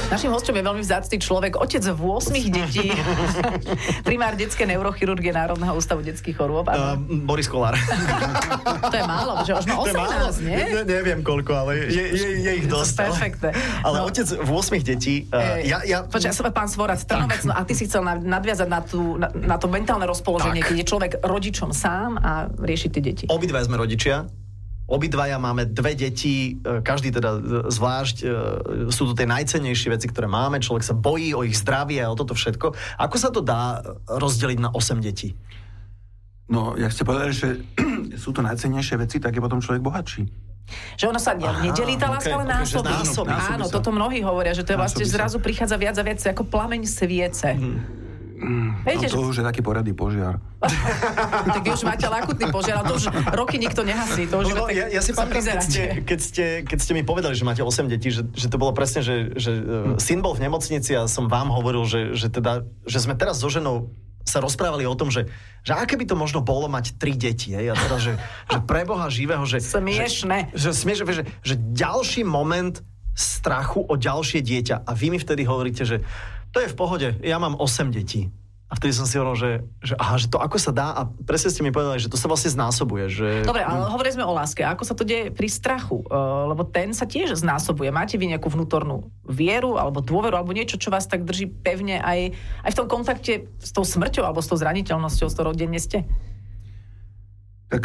Naším hosťom je veľmi vzácny človek, otec 8 detí, primár detskej neurochirurgie Národného ústavu detských chorôb. Boris Kolár. To je málo, že už má 18, nie? Neviem koľko, ale je ich dosť. Perfektné. Ale otec 8 detí. Počkaj, pán Svorac, Trnovec, no a ty si chcel nadviazať na to mentálne rozpoloženie, keď je človek rodičom sám a rieši tie deti. Obidva sme rodičia. Obidvaja máme 2 deti, každý teda zvlášť. Sú to tie najcennejšie veci, ktoré máme. Človek sa bojí o ich zdravie a o toto všetko. Ako sa to dá rozdeliť na 8 detí? No, jak ste povedali, že sú to najcennejšie veci, tak je potom človek bohatší. Že ono sa nedelí tá láska, ale násobí. Áno, toto mnohí hovoria, že to je vlastne zrazu prichádza viac a viac ako plameň sviece. Viete, to už je taký poradný požiar. Tak vy už máte akutný požiar, ale to už roky nikto nehasí. To už ja si pamätám, keď ste mi povedali, že máte 8 detí, že to bolo presne, že syn bol v nemocnici a som vám hovoril, že sme teraz so ženou sa rozprávali o tom, že aké by to možno bolo mať 3 deti. A teda, že pre Boha živého, že smiešne. Že ďalší moment strachu o ďalšie dieťa. A vy mi vtedy hovoríte, že to je v pohode, ja mám 8 detí. A vtedy som si hovoril, že to ako sa dá, a presne ste mi povedali, že to sa vlastne znásobuje. Že... Dobre, ale hovorili sme o láske. Ako sa to deje pri strachu? Lebo ten sa tiež znásobuje. Máte vy nejakú vnútornú vieru, alebo dôveru, alebo niečo, čo vás tak drží pevne aj v tom kontakte s tou smrťou, alebo s tou zraniteľnosťou, s ktorou denne ste? Tak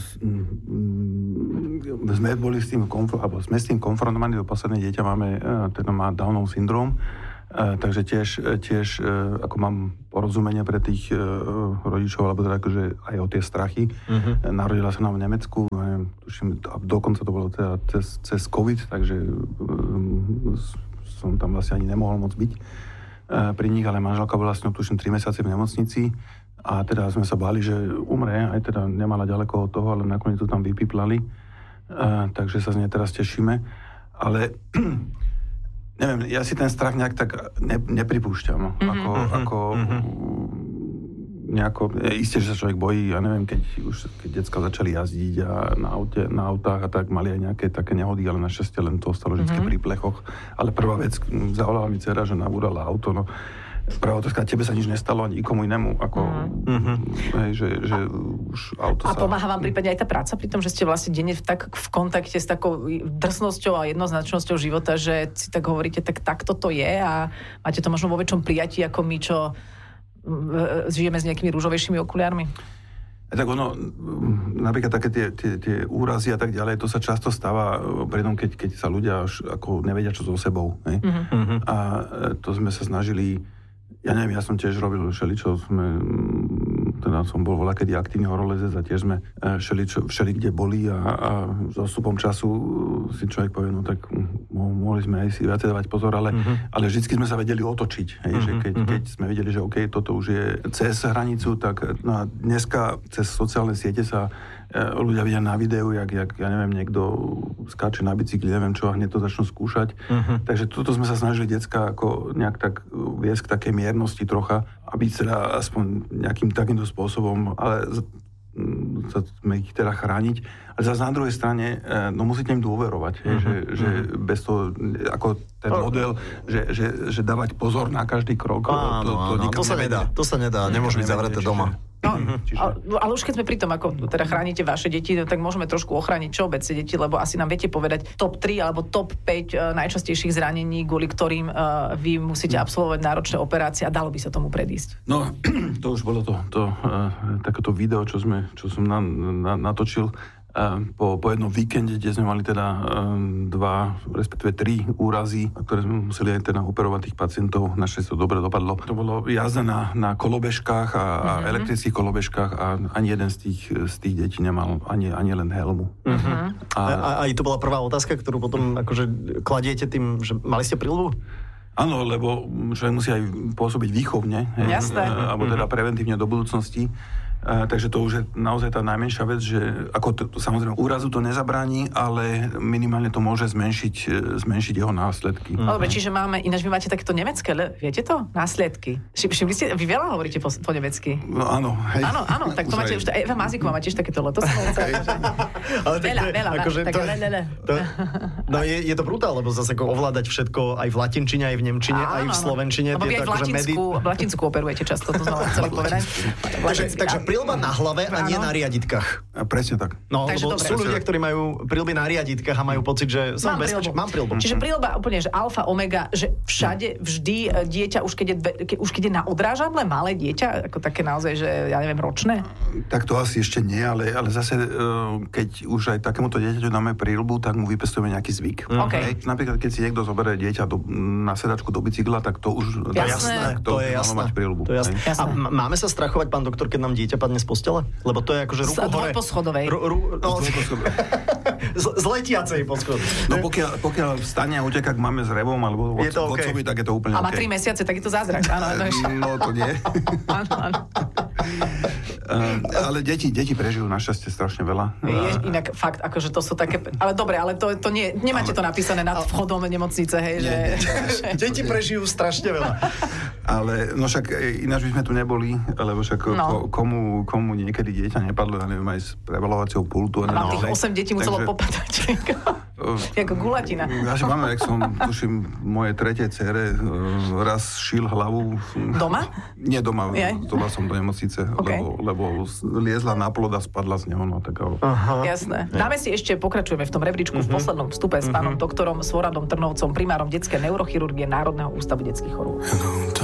sme boli s tým konfrontovaní. Do posledné dieťa má Downov syndrom. Takže tiež ako mám porozumenie pre tých rodičov, alebo teda akože aj o tie strachy. Narodila sa nám v Nemecku, tuším, dokonca to bolo teda cez COVID, takže som tam vlastne ani nemohol moc byť pri nich, ale manželka bola s ňou tuším 3 mesiace v nemocnici a teda sme sa báli, že umre, aj teda nemala ďaleko od toho, ale nakoniec to tam vypiplali, takže sa z nej teraz tešíme, ale neviem, ja si ten strach nejak tak nepripúšťam. Nejako, isté, že sa človek bojí, ja neviem, keď decka začali jazdiť a na autách a tak mali aj nejaké také nehody, ale našťastie len to ostalo vždy pri plechoch. Ale prvá vec, zavolala mi dcera, že nabúrala auto, no prvá otázka, tebe sa nič nestalo ani nikomu inému, že už auto sa... A pomáha vám prípadne aj tá práca pri tom, že ste vlastne denne v kontakte s takou drsnosťou a jednoznačnosťou života, že si tak hovoríte, takto to je a máte to možno vo väčšom prijatí ako my, čo žijeme s nejakými rúžovejšími okuliarmi? Tak ono, napríklad také tie úrazy a tak ďalej, to sa často stáva pri tom, keď sa ľudia ako nevedia, čo so sebou. A to sme sa snažili, ja neviem, ja som tiež robil všeličo, teda som bol voľakedy aktívny horolezec a tiež sme všeli kde boli a s odstupom času si človek povie, no tak mohli sme aj si viacej dávať pozor, ale vždycky sme sa vedeli otočiť, že keď sme vedeli, že OK, toto už je cez hranicu, tak no a dneska cez sociálne siete sa ľudia vidia na videu, jak ja neviem, niekto skáče na bicykli, neviem čo, a hneď to začnú skúšať. Takže toto sme sa snažili decka ako nejak tak viesť k takej miernosti trocha, aby teda aspoň nejakým takýmto spôsobom, ale sme ich teda chrániť. Ale zase na druhej strane, no musíte im dôverovať, že bez toho, ako ten model, že dávať pozor na každý krok, to sa nedá. To sa nedá, nemôže byť zavreté doma. No, ale už keď sme pri tom, ako teda chránite vaše deti, no, tak môžeme trošku ochrániť všeobecne deti, lebo asi nám viete povedať top 3 alebo top 5 najčastejších zranení, kvôli ktorým vy musíte absolvovať náročné operácie a dalo by sa tomu predísť. No, to už bolo to takéto video, čo som natočil po jednom víkende, kde sme mali teda 2, respektíve 3 úrazy, ktoré sme museli aj teda operovať tých pacientov. Našťastie to dobre dopadlo. To bolo jazda na kolobežkách a elektrických kolobežkách a ani jeden z tých detí nemal ani len helmu. A to bola prvá otázka, ktorú potom akože kladiete tým, že mali ste príľbu? Áno, lebo človek musí aj pôsobiť výchovne. Jasné. Alebo teda preventívne do budúcnosti. Takže to už je naozaj tá najmenšia vec, že samozrejme úrazu to nezabráni, ale minimálne to môže zmenšiť jeho následky. Dobre, čiže ináč vy máte takéto nemecké, viete to? Následky. Všimli ste, vy veľa hovoríte po nemecky? No áno. Hej. Áno, tak to máte už, Eva Mazíková má tiež takéto letoslovce. Veľa, no je to brutál, lebo zase ovládať všetko aj v latinčine, aj v nemčine, aj v slovenčine. Lebo vy aj v latinsku operujete často, to znamená chceli povedať. Takže prilba na hlave a nie na riaditkách. Presne tak. No, lebo sú ľudia, ktorí majú prilby na riaditkách a majú pocit, že som bezpečný. Mám prilbu. Čiže prilba úplne, že alfa, omega, že všade, vždy dieťa, už keď je na odrážadle, malé dieťa, ako také naozaj, že ja neviem, ročné? Tak to asi ešte nie, ale zase, keď už aj takémuto dieťaťu dáme prilbu, tak mu vypestujeme nejaký zvyk. Okay. Napríklad, keď si niekto zoberie dieťa na sedačku do bicykla, tak to už... Jasné, to je jasné. Mať prilbu. To je jasné. A máme sa strachovať, pán doktor, keď nám dieťa padne z postele? Lebo to je akože ruku hore. Dvojposchodovej. Z letiacej poschodovej. No pokiaľ vstane a uteká k mame s revom alebo otcovi, tak je to úplne a má 3 mesiace, tak je to zázrak. No to nie. Áno. Ale deti prežijú našťastie strašne veľa. Inak fakt, akože to sú také... Ale dobre, ale to nie, nemáte to napísané nad vchodom nemocnice, hej, že... Deti prežijú strašne veľa. Ale, no však ináč by sme tu neboli, lebo však komu niekedy dieťa nepadlo, ja neviem, aj s prevalovacou pultu. A vám tých 8 detí muselo popadať. Ako gulatina. Ja si máme, jak som, tuším, moje tretie dcere raz šil hlavu. Doma? Nie doma, doma som do nemocnice, lebo liezla na plod a spadla z neho. No, tak, jasné. Dáme si ešte, pokračujeme v tom rebríčku v poslednom vstupe s pánom doktorom Svoradom Trnovcom, primárom detskej neurochirurgie Národného ústavu detských chorôb.